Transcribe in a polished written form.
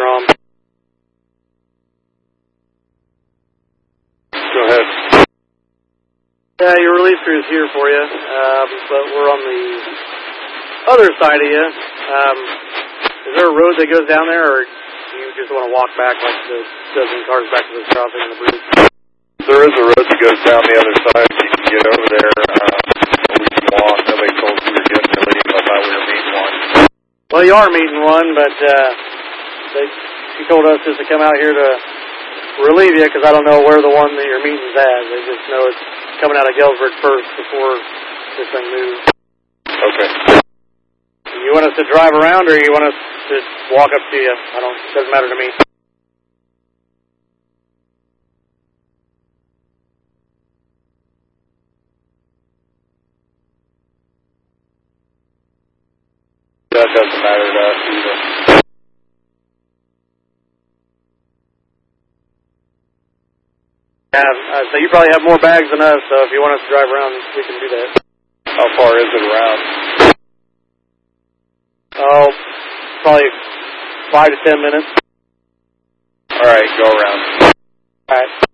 Trom. Go ahead. Yeah, your relief crew is here for you, but we're on the other side of you. Is there a road that goes down there, or do you just want to walk back like the dozen cars back to this crossing in the bridge? There is a road that goes down the other side, so you can get over there. We can walk. Nobody told us we were getting relief. I thought we were meeting one. Well, you are meeting one, but she told us just to come out here to relieve you, because I don't know where the one that you're meeting's at. They just know it's coming out of Galesburg first before this thing moves. Okay. You want us to drive around, or you want us to walk up to you? Doesn't matter to me. That doesn't matter to us either. So you probably have more bags than us, so if you want us to drive around, we can do that. How far is it around? Oh, probably 5 to 10 minutes. All right, go around. All right.